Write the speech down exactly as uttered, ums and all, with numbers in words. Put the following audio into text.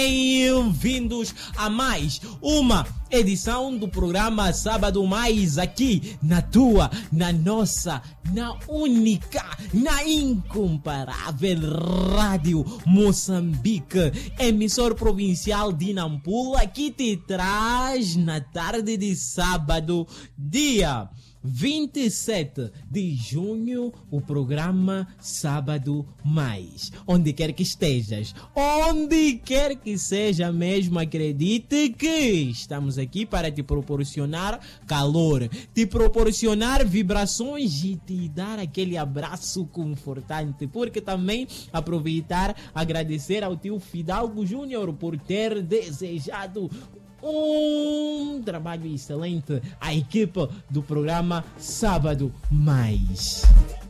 Bem-vindos a mais uma edição do programa Sábado Mais, aqui na tua, na nossa, na única, na incomparável Rádio Moçambique, emissor provincial de Nampula, que te traz na tarde de sábado, dia vinte e sete de junho, o programa Sábado Mais. Onde quer que estejas, onde quer que seja mesmo, acredite que estamos aqui para te proporcionar calor, te proporcionar vibrações e te dar aquele abraço confortante, porque também aproveitar, agradecer ao tio Fidalgo Júnior por ter desejado um trabalho excelente à equipe do programa Sábado Mais.